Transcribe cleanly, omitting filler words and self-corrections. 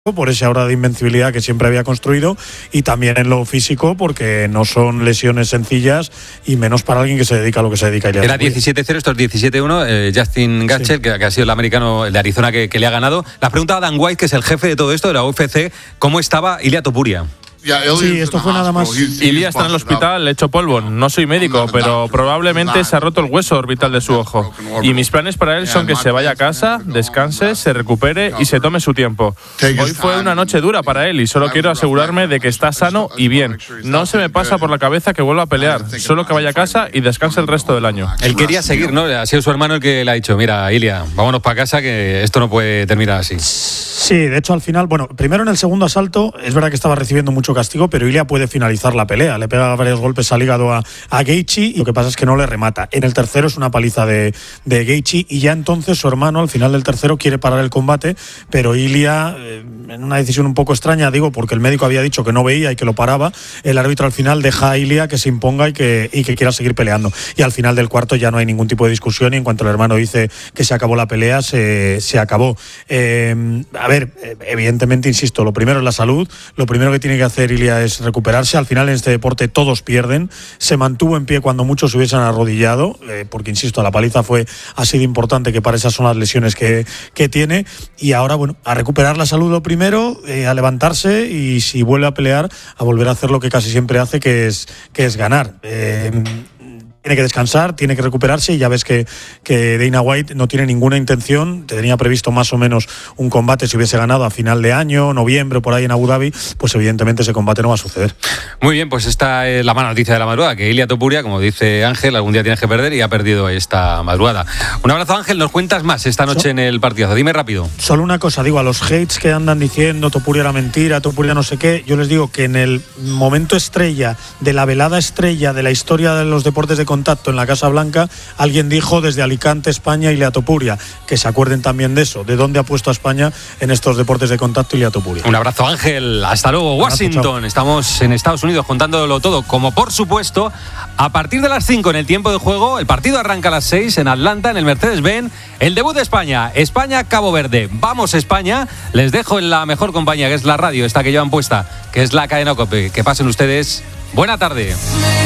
por ese aura de invencibilidad que siempre había construido, y también en lo físico porque no son lesiones sencillas, y menos para alguien que se dedica a lo que se dedica. Era 17-0, esto es 17-1. Justin Gaethje, sí, que ha sido el americano, el de Arizona, que le ha ganado. Le ha preguntado a Dan White, que es el jefe de todo esto, de la UFC, cómo estaba Ilia Topuria. Sí, esto fue nada más. Ilia está en el hospital, hecho polvo. No soy médico, pero probablemente se ha roto el hueso orbital de su ojo. Y mis planes para él son que se vaya a casa, descanse, se recupere y se tome su tiempo. Hoy fue una noche dura para él y solo quiero asegurarme de que está sano y bien. No se me pasa por la cabeza que vuelva a pelear, solo que vaya a casa y descanse el resto del año. Él quería seguir, ¿no? Ha sido su hermano el que le ha dicho: mira, Ilia, vámonos para casa, que esto no puede terminar así. Sí, de hecho al final, bueno, primero en el segundo asalto, es verdad que estaba recibiendo mucho castigo, pero Ilia puede finalizar la pelea. Le pega varios golpes al hígado a Gaethje, y lo que pasa es que no le remata. En el tercero es una paliza de Gaethje, y ya entonces su hermano al final del tercero quiere parar el combate, pero Ilia, en una decisión un poco extraña, digo, porque el médico había dicho que no veía y que lo paraba, el árbitro al final deja a Ilia que se imponga y que quiera seguir peleando. Y al final del cuarto ya no hay ningún tipo de discusión, y en cuanto el hermano dice que se acabó la pelea, se acabó. A ver, evidentemente, insisto, lo primero es la salud, lo primero que tiene que hacer Ilia es recuperarse. Al final en este deporte todos pierden. Se mantuvo en pie cuando muchos se hubiesen arrodillado, porque insisto, la paliza fue así de importante que para esas son las lesiones que tiene, y ahora, bueno, a recuperar la salud lo primero, a levantarse, y si vuelve a pelear, a volver a hacer lo que casi siempre hace, que es ganar. Tiene que descansar, tiene que recuperarse, y ya ves que Dana White no tiene ninguna intención. Tenía previsto más o menos un combate si hubiese ganado a final de año, noviembre, por ahí en Abu Dhabi. Pues evidentemente ese combate no va a suceder. Muy bien, pues esta es la mala noticia de la madrugada, que Ilia Topuria, como dice Ángel, algún día tienes que perder, y ha perdido esta madrugada. Un abrazo, Ángel. Nos cuentas más esta noche en el partidazo. Dime rápido. Solo una cosa, digo, a los hates que andan diciendo Topuria era mentira, Topuria no sé qué, yo les digo que en el momento estrella, de la velada estrella de la historia de los deportes de contacto en la Casa Blanca, alguien dijo desde Alicante, España, Ilia Topuria, que se acuerden también de eso, de dónde ha puesto a España en estos deportes de contacto Ilia Topuria. Un abrazo, Ángel. Hasta luego, Washington. Estamos en Estados Unidos contándolo todo, como por supuesto a partir de las 5 en el tiempo de juego. El partido arranca a las 6 en Atlanta, en el Mercedes-Benz. El debut de España, España-Cabo Verde. Vamos, España. Les dejo en la mejor compañía, que es la radio, esta que llevan puesta, que es la cadena COPE. Que pasen ustedes buena tarde.